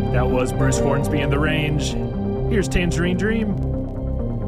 That was Bruce Hornsby in The Range. Here's Tangerine Dream.